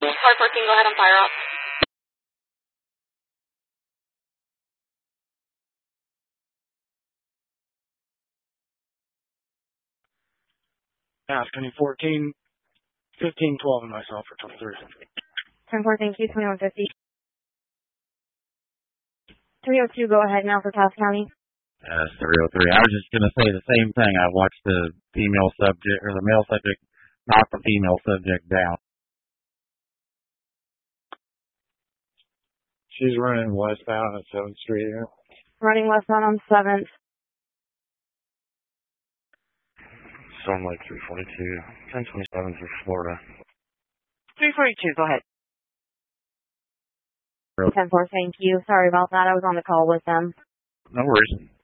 Car 14, go ahead and fire up. Asking 14, 15, 12 and myself for 23. 10-4, thank you, 2150. 302, go ahead now for Taos County. 303. I was just going to say the same thing. I watched the female subject, or the male subject, knock the female subject down. She's running westbound on 7th Street here. Running westbound on 7th. Storm Lake 342, 1027 through Florida. 342, go ahead. 10-4, thank you. Sorry about that. I was on the call with them. No worries.